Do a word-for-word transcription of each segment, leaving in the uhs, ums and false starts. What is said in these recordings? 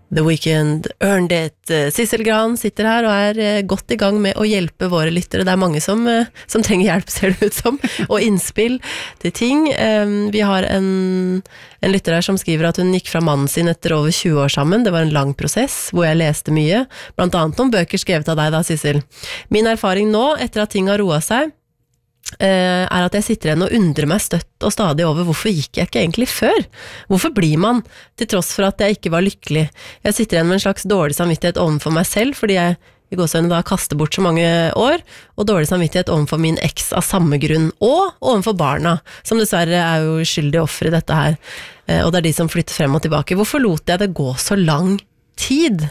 The Weeknd earned it. Sissel Gran sitter her og er godt i gang med å hjelpe våre lyttere. Det er mange som, som trenger hjelp, ser det ut som, og innspill til ting. Vi har en, en lytter her som skriver at hun gikk fra mannen sin etter over tjue år sammen. Det var en lang prosess hvor jeg leste mye, blant annet om bøker skrevet av deg da, Sissel. Min erfaring nå, etter at ting har roet seg, er at jeg sitter igjen og undrer meg støtt og stadig over hvorfor gikk jeg ikke egentlig før? Hvorfor blir man, til tross for at jeg ikke var lykkelig? Jeg sitter igjen med en slags dårlig samvittighet overfor meg selv, fordi jeg i gåsøgne da kaster bort så mange år, og dårlig samvittighet overfor min eks av samme grunn, og overfor barna, som dessverre er jo skyldig offer i dette her, og det er de som flytter frem og tilbake. Hvorfor lot jeg det gå så lang tid?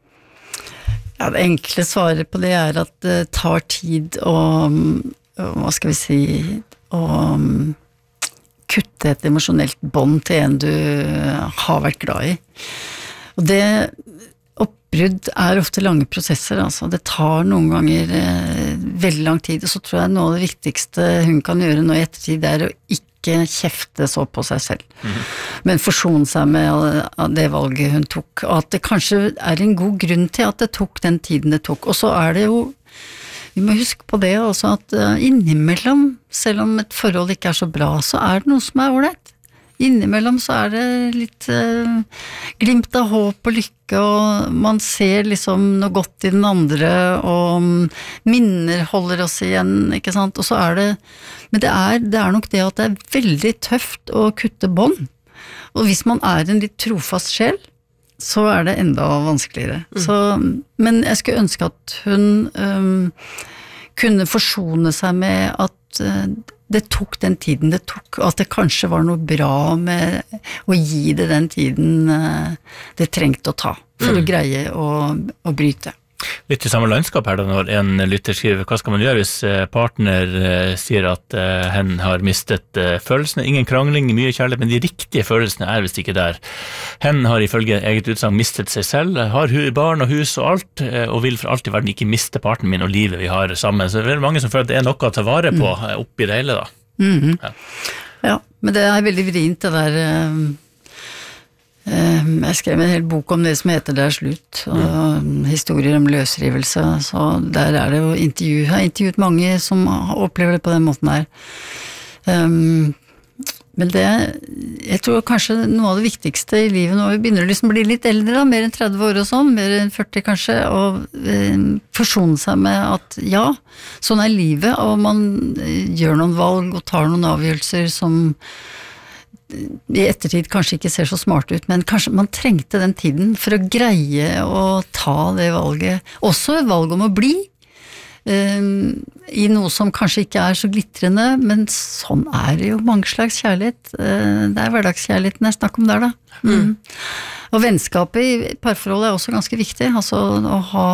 Ja, det enkle svaret på det er at det tar tid å hva skal vi si, å um, kutte et emosjonelt bånd til en du har vært glad i. Og det oppbrudd er ofte lange prosesser, altså. Det tar noen ganger eh, veldig lang tid, og så tror jeg noe av det viktigste hun kan gjøre nå i ettertid er å ikke kjefte så på seg selv, mm-hmm. men forsone seg med det valget hun tok, og at det kanskje er en god grunn til at det tok den tiden det tok. Og så er det jo vi må huske på det også, at innimellom, selv om et forhold ikke er så bra, så er det noe som er ordentlig. Innimellom så er det litt uh, glimt av håp og lykke, og man ser liksom noe godt i den andre, og minner holder oss igjen, ikke sant? Og så er det, men det er, det er nok det at det er veldig tøft å kutte bånd. Og hvis man er en litt trofast sjel, så er det enda vanskeligere. Mm. Så, men jeg skulle ønske at hun um, kunne forsone seg med at uh, det tok den tiden det tok, og at det kanskje var noe bra med å gi det den tiden uh, det trengte å ta, for mm. å greie å, å bryte. Litt i samme landskap her da, når en lytter skriver, hva skal man gjøre hvis partner eh, sier at eh, hen har mistet eh, følelsene, ingen krangling, mye kjærlighet, men de riktige følelsene er visst ikke der. Hen har ifølge eget utsagn mistet seg selv, har barn og hus og alt, eh, og vil for alltid i verden ikke miste partneren min og livet vi har sammen. Så det er veldig mange som føler at det er noe å ta vare på mm. oppi det hele da. Mm-hmm. Ja. Ja, men det er veldig vrient det der... Uh... Jeg skrev en hel bok om det som heter Det er slutt, og mm. historier om løsrivelse, så der er det jo intervju. Jeg har intervjuet mange som opplever det på den måten her. Um, men det, jeg tror kanskje noe av det viktigste i livet når vi begynner å liksom bli litt eldre, da, mer enn tretti år og sånn, mer enn førti kanskje, og um, forsone seg med at ja, sånn er livet, og man gjør noen valg og tar noen avgjørelser som i ettertid kanskje ikke ser så smart ut, men kanskje man trengte den tiden for å greie å ta det valget, også et valg om å bli um, i noe som kanskje ikke er så glitrende, men sånn er det jo mange slags kjærlighet. Uh, det er hverdagskjærligheten jeg snakker om der da. Mm. Mm. Og vennskapet i parforholdet er også ganske viktig, altså å ha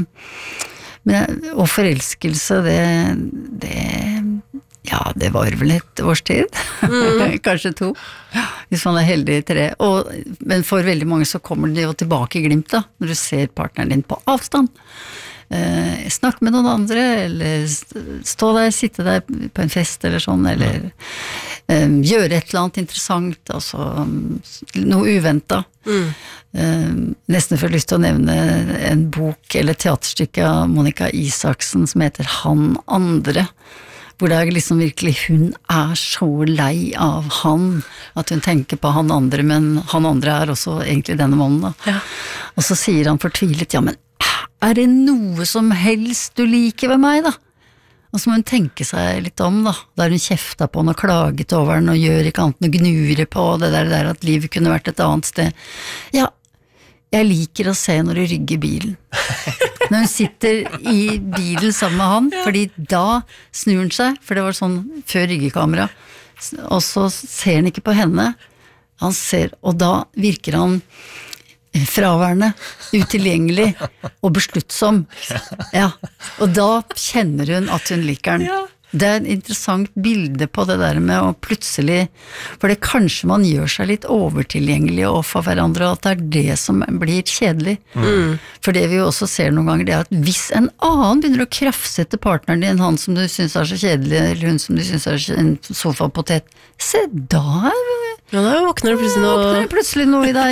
men, og forelskelse, det det ja, det var vel et års tid, mm. kanskje to, hvis man er heldig i tre. Og, men for veldig mange så kommer det jo tilbake i glimt da, når du ser partneren din på avstand. Eh, snakk med noen andre, eller stå der, sitte der på en fest eller sånn, eller eh, gjøre et eller annet interessant, altså noe uventet. Mm. Eh, nesten får lyst til å nevne en bok eller teaterstykke av Monica Isaksen som heter Han andre, hvor det er liksom virkelig, hun er så lei av han, at hun tenker på han andre, men han andre er også egentlig denne mannen da. Ja. Og så sier han fortvilet, ja, men er det noe som helst du liker ved meg da? Og så må hun tenke seg litt om da, der hun kjefta på han og klaget over han, og gjør ikke annet enn å gnure på det der, der at livet kunne vært et annet sted. Ja, jeg liker å se når du rygger bilen. Når hun sitter i bilen sammen med han, ja. Fordi da snur han seg, for det var sånn før ryggekamera, og så ser han ikke på henne, han ser, og da virker han fraværende, utilgjengelig og besluttsom. Ja, og da kjenner hun at hun liker han. Ja. Det er et interessant bilde på det der med å plutselig, for det kanskje man gjør seg litt overtilgjengelig overfor hverandre, og at det er det som blir kjedelig. Mm. For det vi jo også ser noen ganger, det er at hvis en annen begynner å krafse etter partneren din, han som du synes er så kjedelig, eller hun som du synes er en sofapotet, se da er ja, da våkner det plutselig noe, plutselig noe i deg.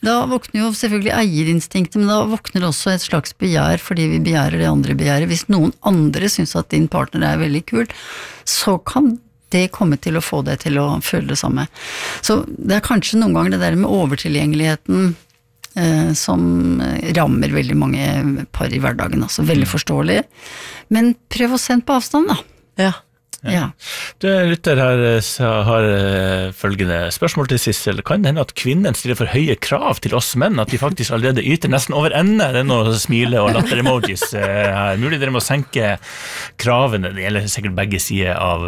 Da våkner jo selvfølgelig eierinstinktet, men da våkner også et slags begjær, fordi vi begjærer det andre begjæret. Hvis noen andre synes at din partner er veldig kul, så kan det komme til å få deg til å føle det samme. Så det er kanskje noen ganger det der med overtilgjengeligheten eh, som rammer veldig mange par i hverdagen, altså veldig forståelig. Men prøv å sende på avstand da. Ja. Ja. Du lytter her har følgende spørsmål til Sissel. Kan det hende at kvinnen stiller for høye krav til oss menn, at de faktisk allerede yter nesten over ende? Det er noe smile og latter emojis her. Mulig dere må senke kravene, det gjelder sikkert begge sider av,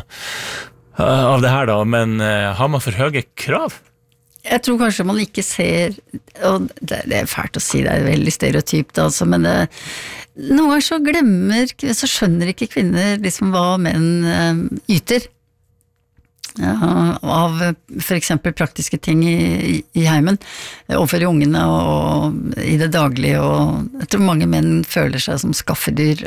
av det her da, men har man for høye krav? Jeg tror kanskje man ikke ser, og det, det er fælt å si, det er veldig stereotypt altså, men det, noen ganger så glemmer, så skjønner ikke kvinner liksom hva menn eh, yter. Ja, av for eksempel praktiske ting i, i heimen, overfor ungene og, og i det daglige, og jeg tror mange menn føler seg som skaffedyr,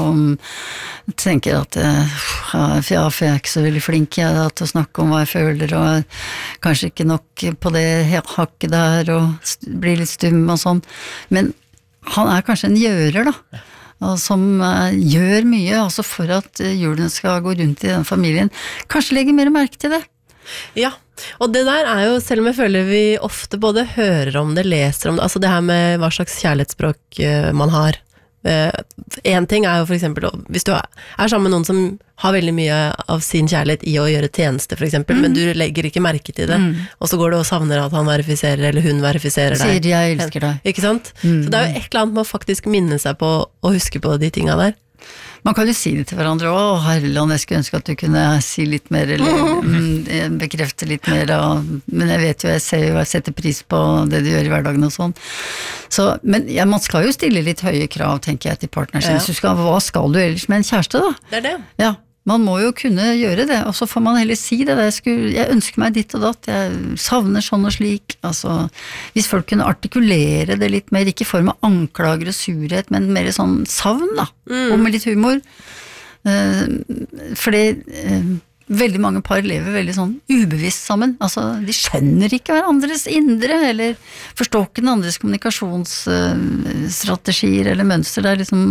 og tenker at ja, for jeg er ikke så veldig flink jeg, da, til å snakke om hva jeg føler, og kanskje ikke nok på det hakket der, og blir litt stum og sånn, men han er kanskje en gjører da, som uh, gjør mye altså for at uh, hjulene skal gå rundt i den familien. Kanskje legge mer merke til det. Ja, og det der er jo, selv om jeg føler vi ofte både hører om det, leser om det, altså det her med hva slags kjærlighetsspråk uh, man har. Uh, en ting er jo for eksempel, hvis du er, er sammen med noen som har veldig mye av sin kjærlighet i å gjøre tjeneste for eksempel, mm. men du legger ikke merke til det, mm. og så går du og savner at han verifiserer, eller hun verifiserer deg. Sier jeg elsker deg. Ikke sant? Mm. Så det er jo et eller annet med å faktisk minne seg på å huske på de tingene der. Man kan jo si det til hverandre, å herreland, jeg skulle ønske at du kunne si litt mer, eller mm, bekrefte litt mer, og, men jeg vet jo, jeg ser jo, jeg setter pris på det du gjør i hverdagen og sånn. Så, men ja, man skal jo stille litt høye krav, tenker jeg, til partneren sin. Ja. Skal, hva skal du ellers med en kjæreste da? Det er det. Ja, man må jo kunne gjøre det, og så får man heller si det, jeg, skulle, jeg ønsker meg ditt og datt, jeg savner sånn og slik, altså, hvis folk kunne artikulere det litt mer, ikke i form av anklager og surhet, men mer sånn savn da, mm. og med litt humor, uh, fordi uh, veldig mange par lever veldig sånn ubevisst sammen, altså, de skjønner ikke hverandres indre, eller forstår ikke den andres kommunikasjonsstrategier uh, eller mønster, det er liksom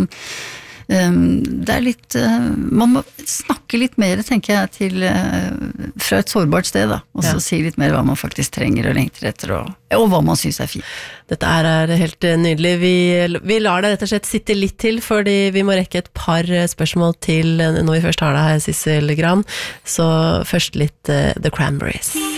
det er litt, man må snakke litt mer, tenker jeg, til, fra et sårbart sted da, og så ja. Si litt mer hva man faktisk trenger og lengter etter, og, og hva man synes er fint. Dette er helt nydelig. Vi, vi lar deg rett og slett sitte litt til, fordi vi må rekke et par spørsmål til når vi først har deg her, Sissel Gran, så først litt uh, The Cranberries.